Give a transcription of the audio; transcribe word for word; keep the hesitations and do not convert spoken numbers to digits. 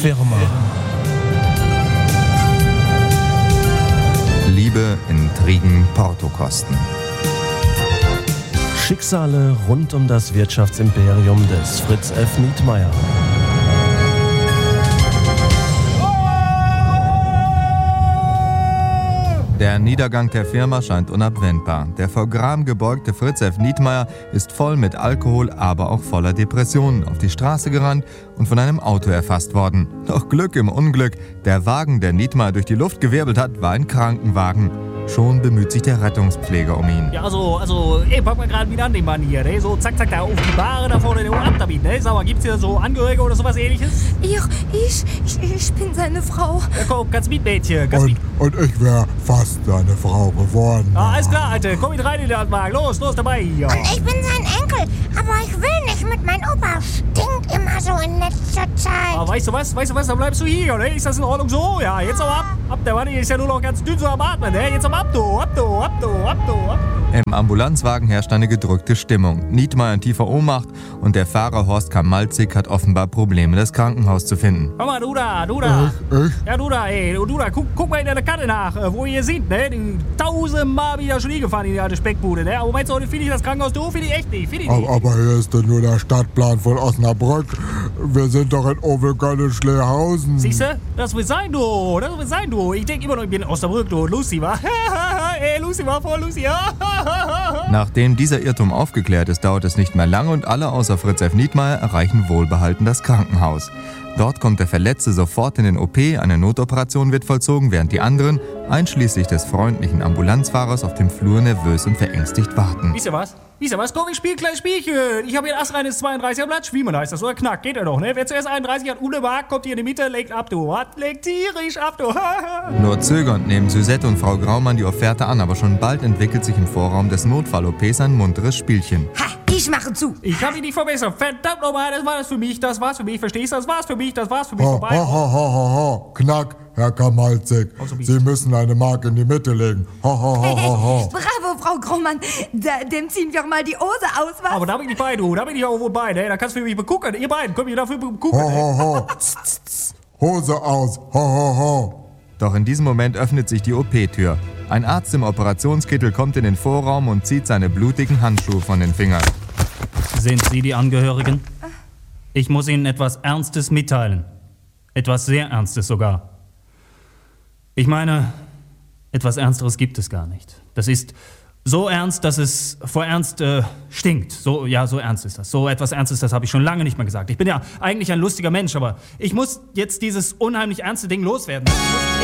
Firma. Liebe, Intrigen, Portokosten. Schicksale rund um das Wirtschaftsimperium des Fritz F. Nietmeyer. Der Niedergang der Firma scheint unabwendbar. Der vor Gram gebeugte Fritz F. Nietmeyer ist voll mit Alkohol, aber auch voller Depressionen auf die Straße gerannt und von einem Auto erfasst worden. Doch Glück im Unglück, der Wagen, der Nietmeyer durch die Luft gewirbelt hat, war ein Krankenwagen. Schon bemüht sich der Rettungspfleger um ihn. Ja, also, also, ey, pack mal gerade wieder an den Mann hier, ne? So, zack, zack, da auf die Bahre, da vorne, ne? Ab damit, ne? Sag mal, gibt's hier so Angehörige oder sowas ähnliches? Ich, ich, ich, ich bin seine Frau. Ja, komm, ganz mit, Mädchen, ganz Und, mit. und ich wäre fast seine Frau geworden. Ah, alles klar, Alter, komm mit rein in den Altwagen, los, los dabei, ja. Und ich bin sein Enkel, aber ich will nicht mit. Mein Opa stinkt immer so in letzter Zeit. Ah, weißt du was, weißt du was, dann bleibst du hier, ne? Ist das in Ordnung so? Ja, jetzt aber ab, ab, der Mann hier ist ja nur noch ganz dünn so am Atmen, ne? Jetzt aber ab, du, ab, du, ab, du, ab, du, ab. Im Ambulanzwagen herrscht eine gedrückte Stimmung. Nietmeyer in tiefer Ohnmacht und der Fahrer Horst Kamalzig hat offenbar Probleme, das Krankenhaus zu finden. Komm mal, du da, du da. Ich, ich? Ja, du da, ey, du da, guck, guck mal in der Karte nach, äh, wo ihr seht, ne? Die tausendmal wieder schon hingefahren in die alte Speckbude, ne? Aber meinst du, finde ich das Krankenhaus doof? Finde ich echt nicht, finde ich nicht. Aber hier ist denn nur der Stadtplan von Osnabrück. Wir sind doch in Ovelköln-Schlehausen. Siehste, das wird sein, du, das wird sein, du. Ich denke immer noch, ich bin in Osnabrück, du, Lucy, wa? Ey, Lucy war vor Lucy, ja. Nachdem dieser Irrtum aufgeklärt ist, dauert es nicht mehr lange und alle außer Fritz F. Nietmeyer erreichen wohlbehalten das Krankenhaus. Dort kommt der Verletzte sofort in den O P, eine Notoperation wird vollzogen, während die anderen, einschließlich des freundlichen Ambulanzfahrers, auf dem Flur nervös und verängstigt warten. Wisst ihr was? Wisst ihr was? Komm, ich spiel ein kleines Spielchen. Ich habe hier ein astreines zweiunddreißiger Blatt. Schwiemen heißt das, oder? Knack, geht er doch, ne? Wer zuerst einunddreißig hat, ohne Mark, kommt hier in die Mitte, legt ab, du. Hat, legt tierisch ab, du. Nur zögernd nehmen Suzette und Frau Graumann die Offerte an, aber schon bald entwickelt sich im Vorraum des Notfall-O Ps ein munteres Spielchen. Ha, ich mache zu. Ich hab ihn nicht verbessert. Verdammt nochmal, das war das für mich, das war's für mich. Verstehst du? Das war's für mich, das war's für mich. Ho, ho, Vorbei. ho, ho, ho, ho. Knack, Herr Kamalzig. Also wie- Sie müssen eine Mark in die Mitte legen. Ho, ho, ho, ho, ho. Bravo, Frau Graumann. Da, dem ziehen wir mal die Hose aus, was? Aber da bin ich bei, du. Da bin ich auch wohl bei, ne? Da kannst du mich begucken. Ihr beiden, könnt ihr dafür begucken. Ho, Ne? ho, ho. Tz, tz, tz. Hose aus. Ho, ho, ho. Doch in diesem Moment öffnet sich die O P-Tür. Ein Arzt im Operationskittel kommt in den Vorraum und zieht seine blutigen Handschuhe von den Fingern. Sind Sie die Angehörigen? Ich muss Ihnen etwas Ernstes mitteilen. Etwas sehr Ernstes sogar. Ich meine, etwas Ernsteres gibt es gar nicht. Das ist so ernst, dass es vor Ernst äh, stinkt. So, ja, so ernst ist das. So etwas Ernstes, das habe ich schon lange nicht mehr gesagt. Ich bin ja eigentlich ein lustiger Mensch, aber ich muss jetzt dieses unheimlich ernste Ding loswerden.